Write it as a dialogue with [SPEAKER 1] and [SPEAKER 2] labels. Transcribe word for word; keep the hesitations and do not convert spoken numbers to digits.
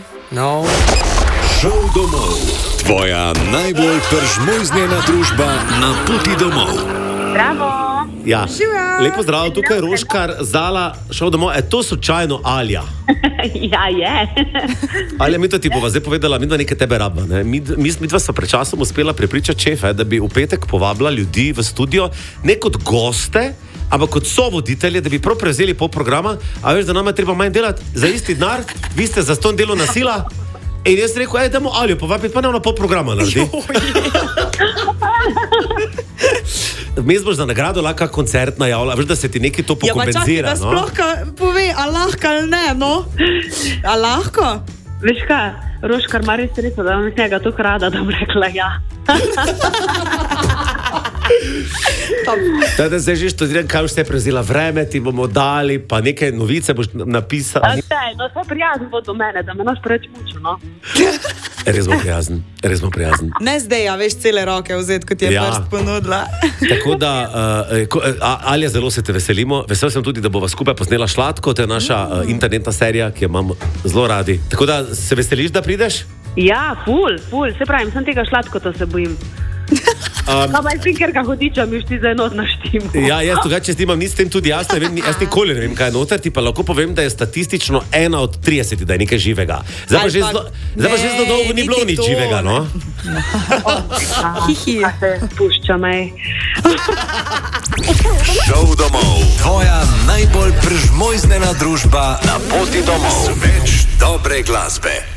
[SPEAKER 1] No.
[SPEAKER 2] Šov domov. Tvoja najbolj peržmojznjena družba na poti domov.
[SPEAKER 3] Bravo.
[SPEAKER 4] Ja. Lepo zdrav, tukaj je Roškar, Zala, Šov domov. E, to slučajno Alja.
[SPEAKER 3] Ja, je.
[SPEAKER 4] Alja, mi to ti bova zdaj povedala, mi dva nekaj tebe rabba. Ne? Mi, mi, mi dva sva pred časom uspela prepričati šefe, da bi v petek povabila ljudi v studio, ne kot goste, ampak kot sovoditelje, da bi prav prevzeli pol programa, a veš, da nama je treba manj delati za isti denar, vi ste za ston delovna sila. In jaz rekel, ej, dajmo Aljo povabiti, pa ne na pol programa naredi. Vmes boš za nagrado lahko koncert najavila, veš, da se ti nekaj to pokompenzira.
[SPEAKER 1] Ja, pa čakaj, da sploh no? Pove, a lahko ali ne, no? A lahko?
[SPEAKER 3] Veš kaj, Roškar ima res sredstvo, da vam njega tako rada, da bom rekla ja.
[SPEAKER 4] Da, da zdaj že študiram, kaj boš te prevzela vreme, ti bomo dali, pa nekaj novice boš napisala.
[SPEAKER 3] Sej, no vse prijazen bo do mene, da me naš preveč mučil, no.
[SPEAKER 4] Res bom prijazen, res bom prijazen.
[SPEAKER 1] Ne zdaj, a veš cele roke vzeti, kot je ja. Prst ponudila.
[SPEAKER 4] Tako da, uh, Alja, zelo se te veselimo. Vesel sem tudi, da bova skupaj posnela Šladko, to je naša uh, internetna serija, ki jo imamo zelo radi. Tako da, se veseliš, da prideš?
[SPEAKER 3] Ja, ful, ful, se pravim, sem tega Šladkota se bojim. Um, pa jaz ker ga hodiča mi šti za enot naštimo.
[SPEAKER 4] Ja, jaz drugače snimam, ni s tem tudi jaz, ne vem, jaz nikoli ne vem, kaj je noter, ti pa lahko povem, da je statistično ena od trideset, da je nekaj živega. Zdaj pa že zelo, zdaj pa že zelo dolgo ni bilo nič živega, no?
[SPEAKER 3] Hihi. A se pušča mej.
[SPEAKER 2] Šov domov. Tvoja najbolj peržmojznjena družba na poti domov. Več dobre glasbe.